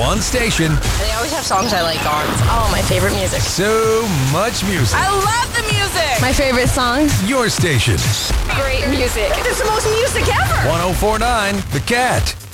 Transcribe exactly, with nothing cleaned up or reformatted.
one station. They always have songs I like on. It's all my favorite music. So much music. I love the music. My favorite song. Your station. Great music. It's the most music ever. one oh four point nine The Cat.